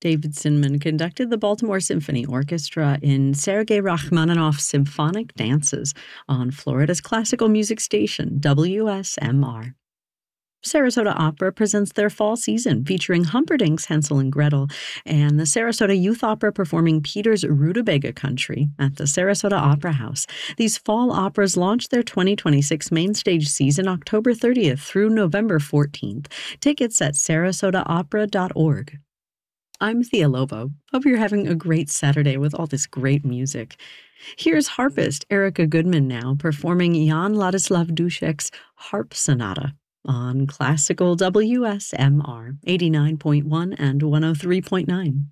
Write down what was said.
David Sinman conducted the Baltimore Symphony Orchestra in Sergei Rachmaninoff's Symphonic Dances on Florida's classical music station, WSMR. Sarasota Opera presents their fall season featuring Humperdinck's Hansel and Gretel and the Sarasota Youth Opera performing Peter's Rutabaga Country at the Sarasota Opera House. These fall operas launch their 2026 main stage season October 30th through November 14th. Tickets at sarasotaopera.org. I'm Thea Lobo. Hope you're having a great Saturday with all this great music. Here's harpist Erica Goodman now performing Jan Ladislav Dušek's Harp Sonata on Classical WSMR 89.1 and 103.9.